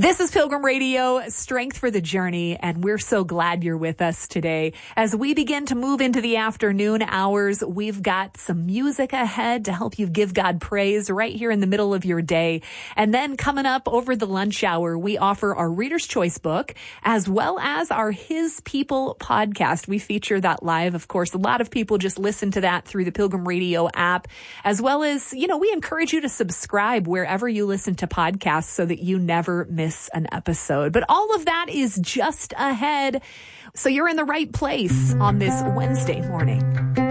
This is Pilgrim Radio, Strength for the Journey, and we're so glad you're with us today. As we begin to move into the afternoon hours, we've got some music ahead to help you give God praise right here in the middle of your day. And then coming up over the lunch hour, we offer our Reader's Choice book, as well as our His People podcast. We feature that live. Of course, a lot of people just listen to that through the Pilgrim Radio app, as well as, we encourage you to subscribe wherever you listen to podcasts so that you never miss an episode. But all of that is just ahead. So you're in the right place on this Wednesday morning.